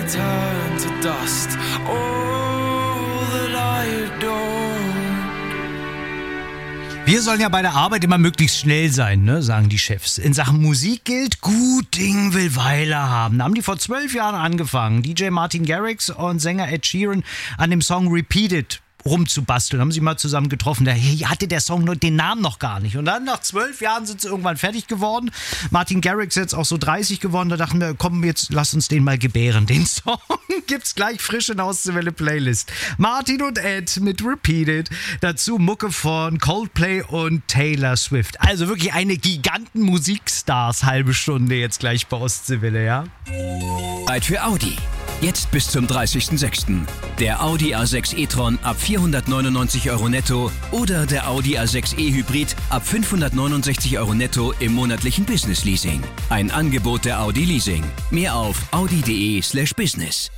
turn to dust. All that I adored. Wir sollen ja bei der Arbeit immer möglichst schnell sein, ne, sagen die Chefs. In Sachen Musik gilt, gut Ding will Weile haben. Da haben die vor 12 Jahren angefangen. DJ Martin Garrix und Sänger Ed Sheeran an dem Song Repeated rumzubasteln. Haben sie mal zusammen getroffen. Da hatte der Song den Namen noch gar nicht. Und dann nach 12 Jahren sind sie irgendwann fertig geworden. Martin Garrix ist jetzt auch so 30 geworden. Da dachten wir, komm, jetzt lass uns den mal gebären. Den Song gibt's gleich frisch in der Ostseewelle Playlist. Martin und Ed mit Repeated. Dazu Mucke von Coldplay und Taylor Swift. Also wirklich eine giganten Musikstars halbe Stunde jetzt gleich bei Ostseewelle, ja? Zeit für Audi. Jetzt bis zum 30.06. Der Audi A6 e-tron ab 499 € netto oder der Audi A6 e-Hybrid ab 569 € netto im monatlichen Business Leasing. Ein Angebot der Audi Leasing. Mehr auf audi.de/business.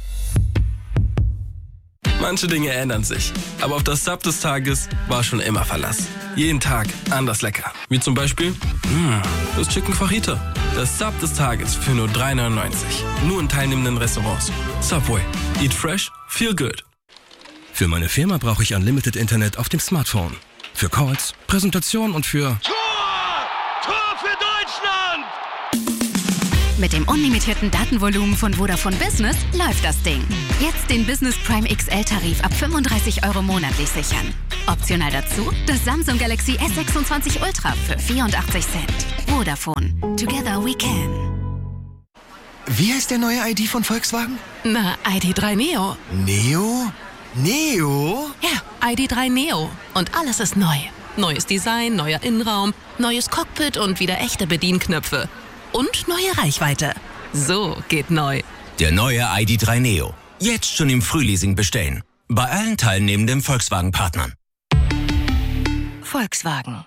Manche Dinge ändern sich, aber auf das Sub des Tages war schon immer Verlass. Jeden Tag anders lecker. Wie zum Beispiel das Chicken Fajita. Das Sub des Tages für nur 3,99. Nur in teilnehmenden Restaurants. Subway. Eat fresh, feel good. Für meine Firma brauche ich Unlimited Internet auf dem Smartphone. Für Calls, Präsentation und für... Tor für Deutschland! Mit dem unlimitierten Datenvolumen von Vodafone Business läuft das Ding. Jetzt den Business Prime XL-Tarif ab 35 € monatlich sichern. Optional dazu das Samsung Galaxy S26 Ultra für 84 Cent. Vodafone. Together we can. Wie heißt der neue ID von Volkswagen? Na, ID.3 Neo. Neo? Neo? Ja, ID.3 Neo. Und alles ist neu. Neues Design, neuer Innenraum, neues Cockpit und wieder echte Bedienknöpfe. Und neue Reichweite. So geht neu. Der neue ID.3 Neo. Jetzt schon im Frühleasing bestellen. Bei allen teilnehmenden Volkswagen-Partnern. Volkswagen.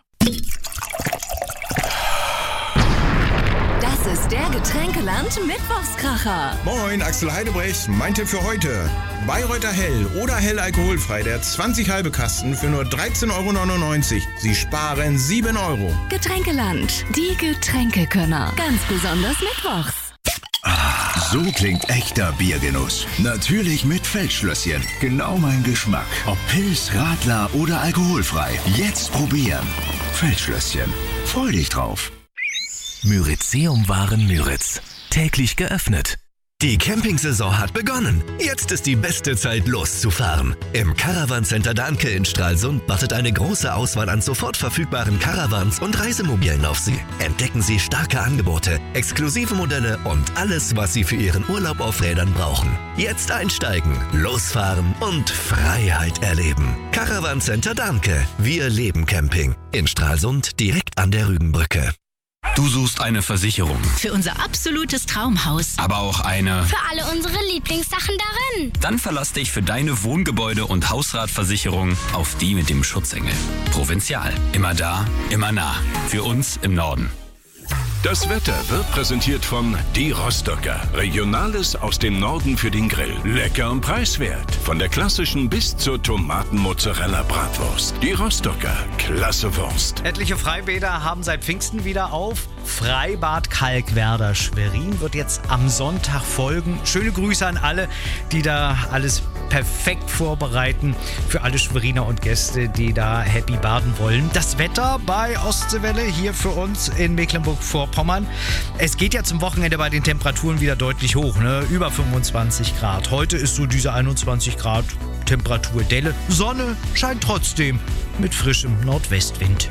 Das ist der Getränkeland Mittwochskracher. Moin, Axel Heidebrecht. Mein Tipp für heute. Bayreuther Hell oder Hell alkoholfrei, der 20 halbe Kasten für nur 13,99 €. Sie sparen 7 €. Getränkeland. Die Getränkekönner. Ganz besonders mittwochs. So klingt echter Biergenuss. Natürlich mit Feldschlösschen. Genau mein Geschmack. Ob Pils, Radler oder alkoholfrei. Jetzt probieren. Feldschlösschen. Freu dich drauf. Myrizeum-Waren Müritz. Täglich geöffnet. Die Campingsaison hat begonnen. Jetzt ist die beste Zeit, loszufahren. Im Caravan Center Dahnke in Stralsund wartet eine große Auswahl an sofort verfügbaren Caravans und Reisemobilen auf Sie. Entdecken Sie starke Angebote, exklusive Modelle und alles, was Sie für Ihren Urlaub auf Rädern brauchen. Jetzt einsteigen, losfahren und Freiheit erleben. Caravan Center Dahnke. Wir leben Camping. In Stralsund direkt an der Rügenbrücke. Du suchst eine Versicherung. Für unser absolutes Traumhaus. Aber auch eine... Für alle unsere Lieblingssachen darin. Dann verlass dich für deine Wohngebäude- und Hausratversicherung auf die mit dem Schutzengel. Provinzial. Immer da, immer nah. Für uns im Norden. Das Wetter wird präsentiert von Die Rostocker. Regionales aus dem Norden für den Grill. Lecker und preiswert. Von der klassischen bis zur Tomaten-Mozzarella-Bratwurst. Die Rostocker. Klasse Wurst. Etliche Freibäder haben seit Pfingsten wieder auf. Freibad Kalkwerder Schwerin wird jetzt am Sonntag folgen. Schöne Grüße an alle, die da alles perfekt vorbereiten. Für alle Schweriner und Gäste, die da happy baden wollen. Das Wetter bei Ostseewelle hier für uns in Mecklenburg-Vorpommern. Es geht ja zum Wochenende bei den Temperaturen wieder deutlich hoch, ne? Über 25 Grad. Heute ist so diese 21 Grad Temperaturdelle. Sonne scheint trotzdem mit frischem Nordwestwind.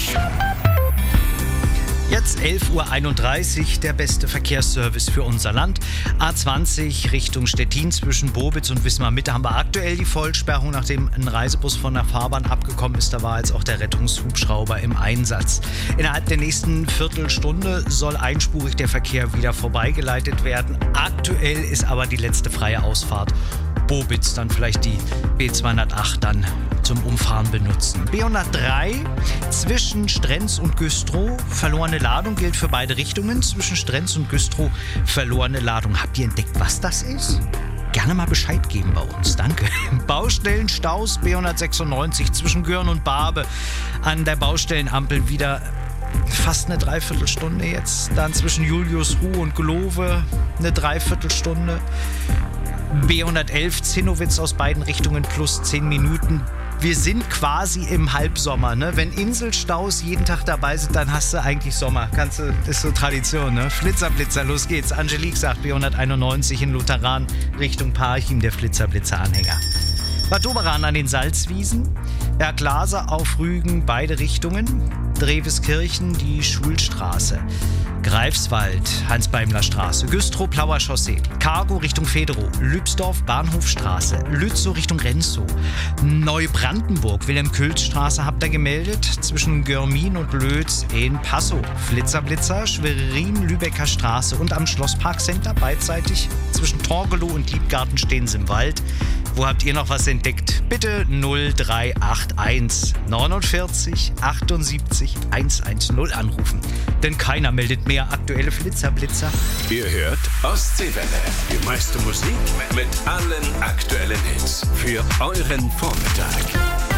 Jetzt 11:31 Uhr, der beste Verkehrsservice für unser Land. A20 Richtung Stettin zwischen Bobitz und Wismar-Mitte haben wir aktuell die Vollsperrung, nachdem ein Reisebus von der Fahrbahn abgekommen ist. Da war jetzt auch der Rettungshubschrauber im Einsatz. Innerhalb der nächsten Viertelstunde soll einspurig der Verkehr wieder vorbeigeleitet werden. Aktuell ist aber die letzte freie Ausfahrt Bobitz, dann vielleicht die B208 dann zum Umfahren benutzen. B103 zwischen Strenz und Güstrow, verlorene Ladung gilt für beide Richtungen. Zwischen Strenz und Güstrow verlorene Ladung. Habt ihr entdeckt, was das ist? Gerne mal Bescheid geben bei uns, danke. Baustellenstaus B196 zwischen Görn und Barbe. An der Baustellenampel wieder fast eine Dreiviertelstunde jetzt. Dann zwischen Juliusruh und Glove eine Dreiviertelstunde. B111 Zinnowitz aus beiden Richtungen plus 10 Minuten. Wir sind quasi im Halbsommer, ne? Wenn Inselstaus jeden Tag dabei sind, dann hast du eigentlich Sommer. Ist so Tradition, ne? Flitzer, los geht's. Angelique sagt B191 in Lutheran Richtung Parchim, der Flitzer-Anhänger. Bad Doberan an den Salzwiesen, Berglaser auf Rügen, beide Richtungen. Dreweskirchen, die Schulstraße. Greifswald, Hans-Beimler-Straße, Güstrow, Plauer Chaussee, Cargo Richtung Federow, Lübsdorf, Bahnhofstraße, Lützow Richtung Renzow, Neubrandenburg, Wilhelm-Külz-Straße habt ihr gemeldet, zwischen Görmin und Lötz in Passow, Flitzer, Schwerin, Lübecker Straße und am Schlossparkcenter beidseitig zwischen Torgelow und Liebgarten stehen sie im Wald. Wo habt ihr noch was entdeckt? Bitte 0381 49 78 110 anrufen. Denn keiner meldet mehr aktuelle Flitzer. Ihr hört Ostseewelle. Die meiste Musik mit allen aktuellen Hits für euren Vormittag.